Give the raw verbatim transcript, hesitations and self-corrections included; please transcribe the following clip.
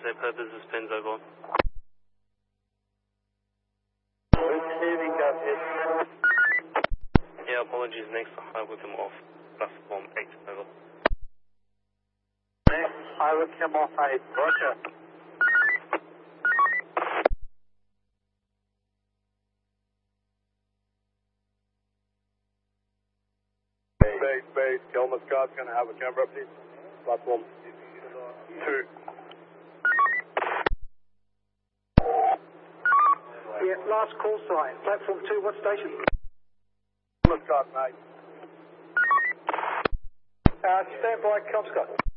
their purposes, pins over. Receiving that hit. Yeah, apologies, next high Wickham off, platform eight, over. Next, high Wickham off eight, roger. Base, base, Kelmer Scott's going to have a camera, please. Platform two. Yeah, last call sign, platform two, what station? Kelmer Scott, mate. Uh, stand by, Comscott.